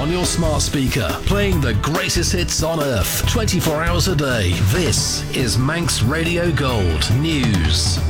on your smart speaker, playing the greatest hits on earth, 24 hours a day. This is Manx Radio Gold News.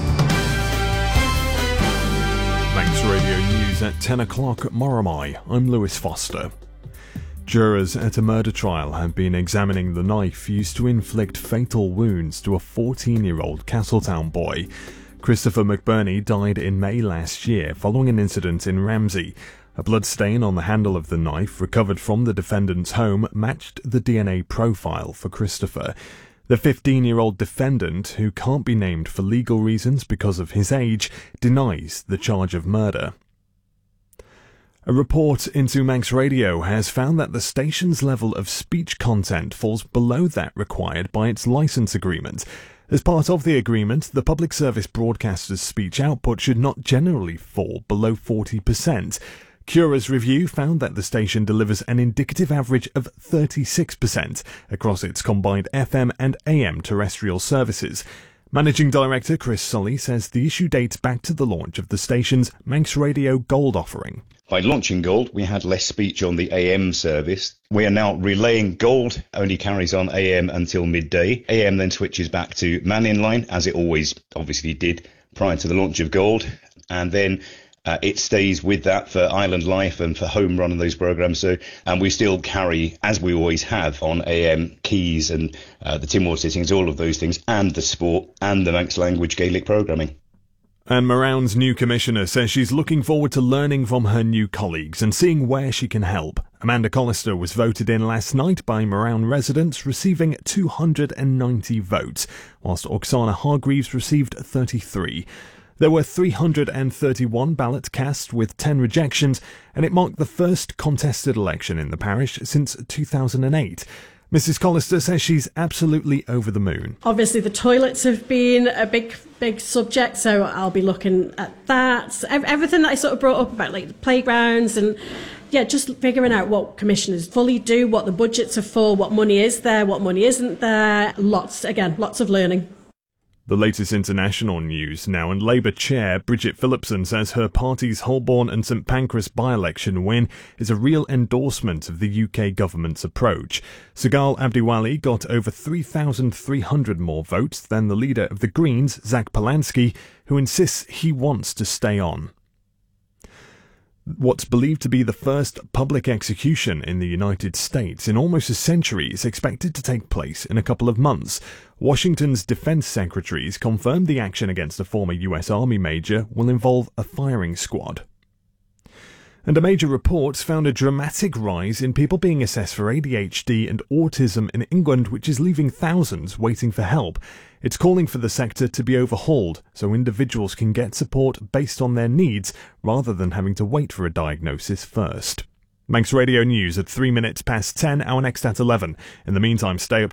Manx Radio News at 10 o'clock at Moromai. I'm Lewis Foster. Jurors at a murder trial have been examining the knife used to inflict fatal wounds to a 14-year-old Castletown boy. Christopher McBurney died in May last year following an incident in Ramsey. A blood stain on the handle of the knife recovered from the defendant's home matched the DNA profile for Christopher. The 15-year-old defendant, who can't be named for legal reasons because of his age, denies the charge of murder. A report into Manx Radio has found that the station's level of speech content falls below that required by its licence agreement. As part of the agreement, the public service broadcaster's speech output should not generally fall below 40%. Cura's review found that the station delivers an indicative average of 36% across its combined FM and AM terrestrial services. Managing Director Chris Sully says the issue dates back to the launch of the station's Manx Radio Gold offering. By launching Gold, we had less speech on the AM service. We are now relaying Gold, only carries on AM until midday. AM then switches back to Man in Line, as it always obviously did prior to the launch of Gold. And then it stays with that for Island Life and for Home Run and those programmes. And we still carry, as we always have, on AM Keys and the Timor sittings, all of those things, and the sport and the Manx language Gaelic programming. And Moraoun's new commissioner says she's looking forward to learning from her new colleagues and seeing where she can help. Amanda Collister was voted in last night by Moraoun residents, receiving 290 votes, whilst Oksana Hargreaves received 33. There were 331 ballots cast with 10 rejections, and it marked the first contested election in the parish since 2008. Mrs. Collister says she's absolutely over the moon. Obviously, the toilets have been a big subject, so I'll be looking at that. Everything that I sort of brought up about, like the playgrounds and, just figuring out what commissioners fully do, what the budgets are for, what money is there, what money isn't there. Lots of learning. The latest international news now, and Labour chair Bridget Phillipson says her party's Holborn and St Pancras by-election win is a real endorsement of the UK government's approach. Sagal Abdiwali got over 3,300 more votes than the leader of the Greens, Zach Polanski, who insists he wants to stay on. What's believed to be the first public execution in the United States in almost a century is expected to take place in a couple of months. Washington's defense secretaries confirmed the action against a former US Army major will involve a firing squad. And a major report found a dramatic rise in people being assessed for ADHD and autism in England, which is leaving thousands waiting for help. It's calling for the sector to be overhauled so individuals can get support based on their needs rather than having to wait for a diagnosis first. Manx Radio News at 3 minutes past 10, our next at 11. In the meantime, stay up